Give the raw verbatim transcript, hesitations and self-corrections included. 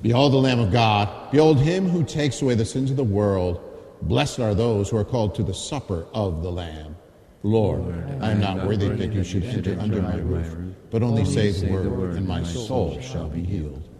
Behold the Lamb of God. Behold him who takes away the sins of the world. Blessed are those who are called to the supper of the Lamb. Lord, Lord I am not worthy that you should enter under my roof, but only say the word, and my soul shall be healed.